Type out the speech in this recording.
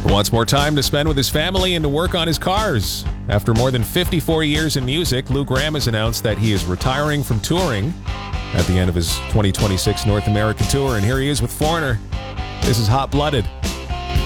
Wants more time to spend with his family and to work on his cars. After more than 54 years in music, Lou Gramm has announced that he is retiring from touring at the end of his 2026 North American tour. And here he is with Foreigner. This is Hot Blooded.